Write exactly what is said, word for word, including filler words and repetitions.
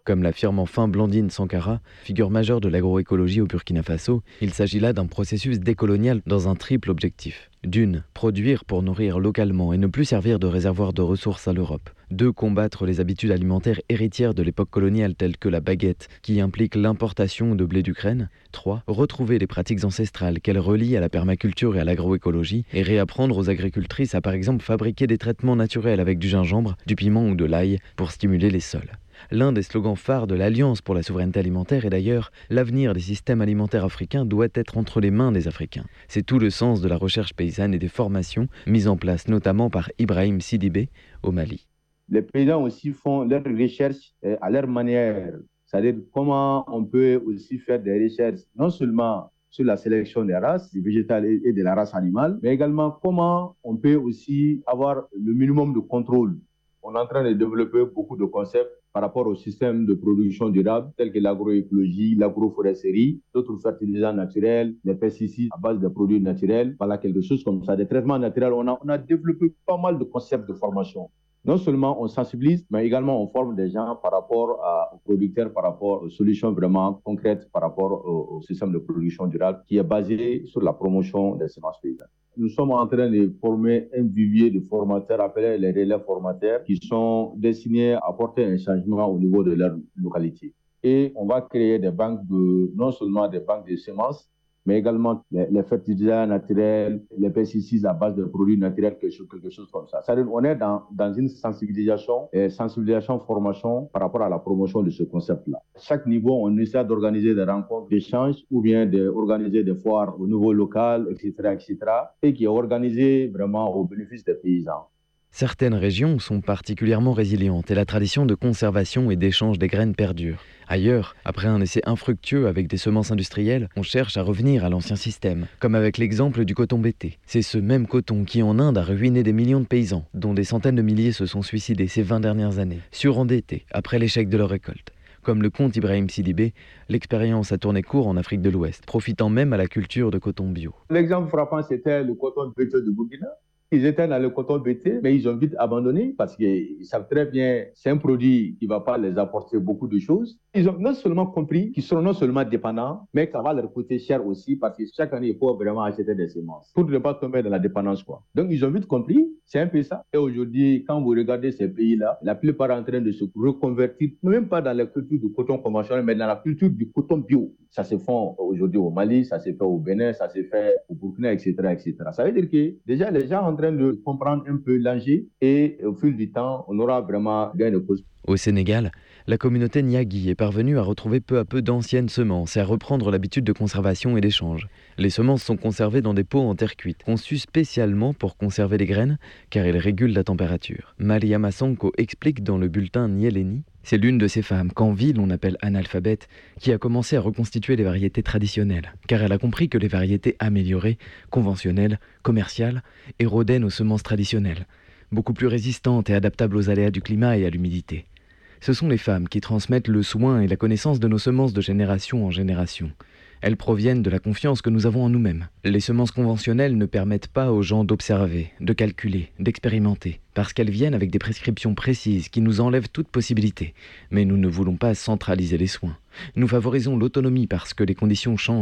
Comme l'affirme enfin Blandine Sankara, figure majeure de l'agroécologie au Burkina Faso, il s'agit là d'un processus décolonial dans un triple objectif. D'une, produire pour nourrir localement et ne plus servir de réservoir de ressources à l'Europe. Deux, combattre les habitudes alimentaires héritières de l'époque coloniale telles que la baguette, qui implique l'importation de blé d'Ukraine. Trois, retrouver les pratiques ancestrales qu'elle relie à la permaculture et à l'agroécologie et réapprendre aux agricultrices à par exemple fabriquer des traitements naturels avec du gingembre, du piment ou de l'ail pour stimuler les sols. L'un des slogans phares de l'Alliance pour la souveraineté alimentaire est d'ailleurs « L'avenir des systèmes alimentaires africains doit être entre les mains des Africains ». C'est tout le sens de la recherche paysanne et des formations mises en place notamment par Ibrahim Sidibé au Mali. Les paysans aussi font leurs recherches à leur manière, c'est-à-dire comment on peut aussi faire des recherches non seulement sur la sélection des races, du végétal et de la race animale, mais également comment on peut aussi avoir le minimum de contrôle. On est en train de développer beaucoup de concepts par rapport au système de production durable, tels que l'agroécologie, l'agroforesterie, d'autres fertilisants naturels, les pesticides à base de produits naturels, voilà quelque chose comme ça, des traitements naturels. On a, on a développé pas mal de concepts de formation. Non seulement on sensibilise, mais également on forme des gens par rapport à, aux producteurs, par rapport aux solutions vraiment concrètes par rapport au, au système de production durable qui est basé sur la promotion des semences paysannes. Nous sommes en train de former un vivier de formateurs appelés les relais formateurs qui sont destinés à apporter un changement au niveau de leur localité. Et on va créer des banques de, non seulement des banques de semences, mais également les, les fertilisants naturels, les pesticides à base de produits naturels, quelque chose, quelque chose comme ça. C'est-à-dire on est dans, dans une sensibilisation, et sensibilisation, formation par rapport à la promotion de ce concept-là. À chaque niveau, on essaie d'organiser des rencontres d'échange ou bien d'organiser des foires au niveau local, et cetera, et cetera, et qui est organisé vraiment au bénéfice des paysans. Certaines régions sont particulièrement résilientes et la tradition de conservation et d'échange des graines perdure. Ailleurs, après un essai infructueux avec des semences industrielles, on cherche à revenir à l'ancien système, comme avec l'exemple du coton bêté. C'est ce même coton qui en Inde a ruiné des millions de paysans, dont des centaines de milliers se sont suicidés ces vingt dernières années, surendettés après l'échec de leur récolte. Comme le compte Ibrahim Sidibé, l'expérience a tourné court en Afrique de l'Ouest, profitant même à la culture de coton bio. L'exemple frappant, c'était le coton bêté de Burkina. Ils étaient dans le coton bêté, mais ils ont vite abandonné parce qu'ils savent très bien que c'est un produit qui ne va pas les apporter beaucoup de choses. Ils ont non seulement compris qu'ils seront non seulement dépendants, mais que ça va leur coûter cher aussi parce que chaque année, il faut vraiment acheter des semences pour ne pas tomber dans la dépendance, quoi. Donc, ils ont vite compris, c'est un peu ça. Et aujourd'hui, quand vous regardez ces pays-là, la plupart sont en train de se reconvertir, même pas dans la culture du coton conventionnel, mais dans la culture du coton bio. Ça se fait aujourd'hui au Mali, ça se fait au Bénin, ça se fait au Burkina, et cetera, et cetera. Ça veut dire que déjà, les gens sont en train de comprendre un peu l'enjeu et au fil du temps, on aura vraiment gain de cause. Au Sénégal, la communauté Niagui est parvenue à retrouver peu à peu d'anciennes semences et à reprendre l'habitude de conservation et d'échange. Les semences sont conservées dans des pots en terre cuite, conçus spécialement pour conserver les graines, car elles régulent la température. Mariama Sanko explique dans le bulletin Nieleni. C'est l'une de ces femmes qu'en ville on appelle analphabète, qui a commencé à reconstituer les variétés traditionnelles, car elle a compris que les variétés améliorées, conventionnelles, commerciales, érodaient nos semences traditionnelles, beaucoup plus résistantes et adaptables aux aléas du climat et à l'humidité. Ce sont les femmes qui transmettent le soin et la connaissance de nos semences de génération en génération. Elles proviennent de la confiance que nous avons en nous-mêmes. Les semences conventionnelles ne permettent pas aux gens d'observer, de calculer, d'expérimenter, parce qu'elles viennent avec des prescriptions précises qui nous enlèvent toute possibilité. Mais nous ne voulons pas centraliser les soins. Nous favorisons l'autonomie parce que les conditions changent.